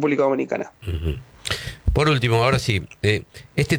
República Dominicana. Uh-huh. Por último, ahora sí, este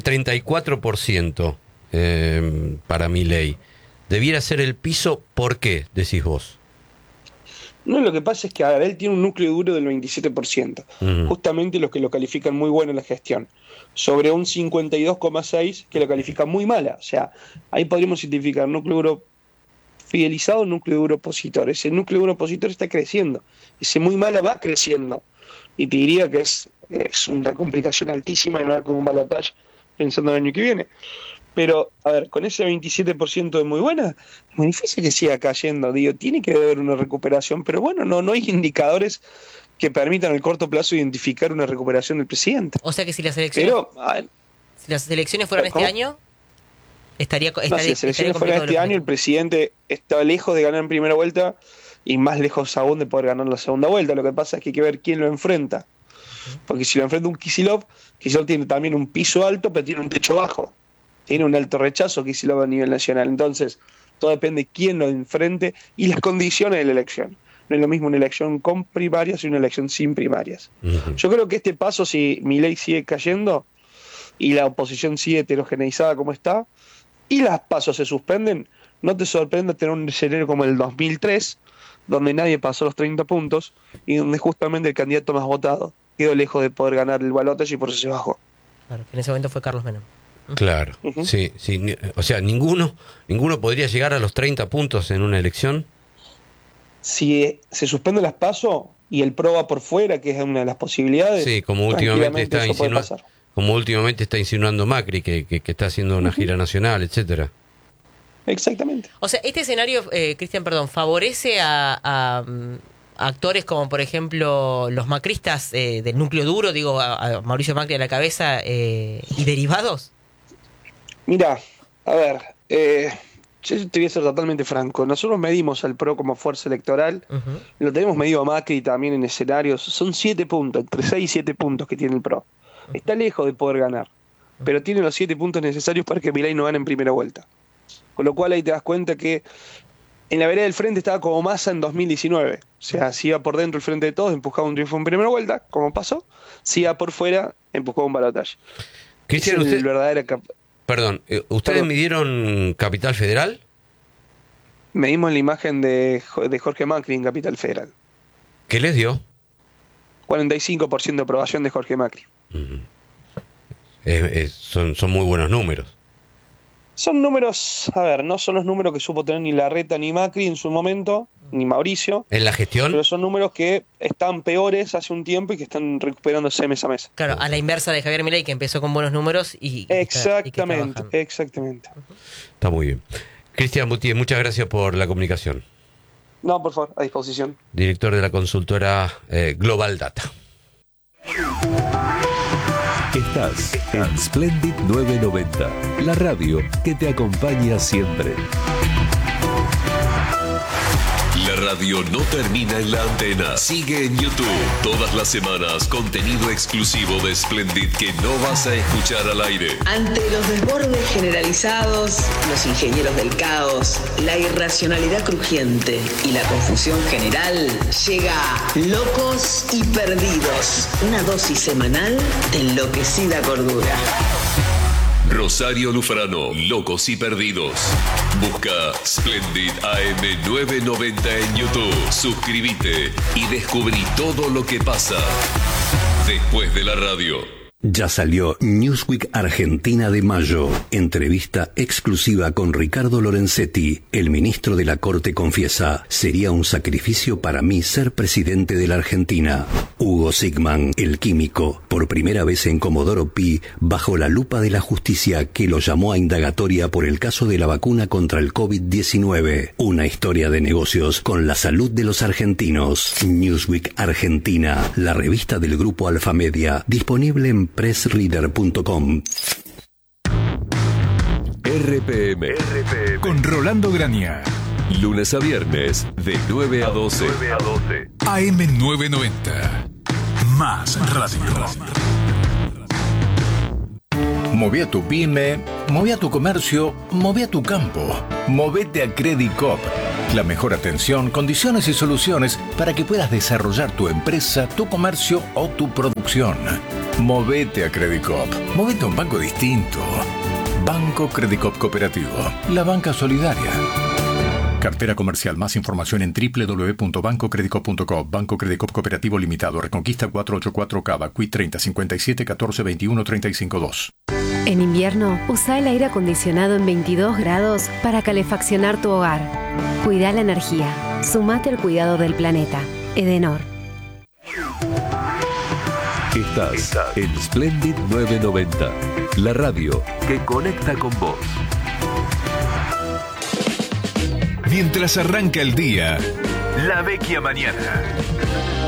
34% para Milei, ¿debiera ser el piso? ¿Por qué, decís vos? No, lo que pasa es que, a ver, él tiene un núcleo duro del 27%, justamente los que lo califican muy bueno en la gestión, sobre un 52,6% que lo califican muy mala. O sea, ahí podríamos identificar núcleo duro fidelizado, núcleo duro opositor. Ese núcleo duro opositor está creciendo, ese muy mala va creciendo. Y te diría que es una complicación altísima de no con un balotaje pensando en el año que viene. Pero, a ver, con ese 27% de muy buena, es muy difícil que siga cayendo. Digo, tiene que haber una recuperación, pero bueno, no hay indicadores que permitan a corto plazo identificar una recuperación del presidente. O sea que si las elecciones, si las elecciones fueran este año, si las elecciones fueran este año, el presidente está lejos de ganar en primera vuelta y más lejos aún de poder ganar en la segunda vuelta. Lo que pasa es que hay que ver quién lo enfrenta. Porque si lo enfrenta un Kicillof tiene también un piso alto, pero tiene un techo bajo. Tiene un alto rechazo Kicillof a nivel nacional. Entonces, todo depende de quién lo enfrente y las condiciones de la elección. No es lo mismo una elección con primarias y una elección sin primarias. Uh-huh. Yo creo que este paso, si Milei sigue cayendo y la oposición sigue heterogeneizada como está, y las pasos se suspenden, no te sorprenda tener un escenario como el 2003, donde nadie pasó los 30 puntos y donde justamente el candidato más votado quedó lejos de poder ganar el balotaje y por eso se bajó. Claro, que en ese momento fue Carlos Menem. Claro, uh-huh. Sí. O sea, ninguno podría llegar a los 30 puntos en una elección. Si se suspenden las PASO y el PRO va por fuera, que es una de las posibilidades, sí, como últimamente está insinuando Macri, que está haciendo una gira nacional, etcétera. Exactamente. O sea, este escenario, Cristian, favorece a actores como, por ejemplo, los macristas del núcleo duro, digo, a Mauricio Macri a la cabeza, y derivados. Mira, a ver, yo te voy a ser totalmente franco. Nosotros medimos al PRO como fuerza electoral, uh-huh. Lo tenemos medido a Macri también en escenarios. Son 7 puntos, entre 6 y 7 puntos que tiene el PRO. Uh-huh. Está lejos de poder ganar, pero tiene los 7 puntos necesarios para que Milei no gane en primera vuelta. Con lo cual ahí te das cuenta que en la vereda del frente estaba como Massa en 2019. O sea, si iba por dentro el frente de todos, empujaba un triunfo en primera vuelta, como pasó. Si iba por fuera, empujaba un balotaje. Cristian, ¿ustedes midieron Capital Federal? Medimos la imagen de Jorge Macri en Capital Federal. ¿Qué les dio? 45% de aprobación de Jorge Macri. Uh-huh. Son muy buenos números. Son números, a ver, no son los números que supo tener ni Larreta ni Macri en su momento, ni Mauricio. ¿En la gestión? Pero son números que están peores hace un tiempo y que están recuperándose mes a mes. Claro, a la inversa de Javier Milei, que empezó con buenos números y exactamente. Uh-huh. Está muy bien. Cristian Boutier, muchas gracias por la comunicación. No, por favor, a disposición. Director de la consultora Global Data. Estás en Splendid 990, la radio que te acompaña siempre. La radio no termina en la antena. Sigue en YouTube. Todas las semanas, contenido exclusivo de Splendid que no vas a escuchar al aire. Ante los desbordes generalizados, los ingenieros del caos, la irracionalidad crujiente y la confusión general, llega Locos y Perdidos. Una dosis semanal de enloquecida cordura. Rosario Lufrano, Locos y Perdidos. Busca Splendid AM 990 en YouTube. Suscríbete y descubrí todo lo que pasa después de la radio. Ya salió Newsweek Argentina de mayo. Entrevista exclusiva con Ricardo Lorenzetti. El ministro de la Corte confiesa: sería un sacrificio para mí ser presidente de la Argentina. Hugo Sigman, el químico, por primera vez en Comodoro Pi, bajo la lupa de la justicia que lo llamó a indagatoria por el caso de la vacuna contra el COVID-19. Una historia de negocios con la salud de los argentinos. Newsweek Argentina, la revista del grupo Alfamedia, disponible en pressreader.com. RPM con Rolando Grania. Lunes a viernes de 9 a 12. AM 990. Más radio. Moví a tu pyme, moví a tu comercio, moví a tu campo. Movete a Credicop. La mejor atención, condiciones y soluciones para que puedas desarrollar tu empresa, tu comercio o tu producción. Movete a Credicop. Movete a un banco distinto. Banco Credicop Cooperativo. La banca solidaria. Cartera comercial. Más información en www.bancocredicop.com. Banco Credicop Cooperativo Limitado. Reconquista 484 Cava. Cuit 30 57 14 21 35 2. En invierno, usa el aire acondicionado en 22 grados para calefaccionar tu hogar. Cuida la energía. Sumate al cuidado del planeta. Edenor. Estás en Splendid 990, la radio que conecta con vos. Mientras arranca el día, La Vecchia Mañana.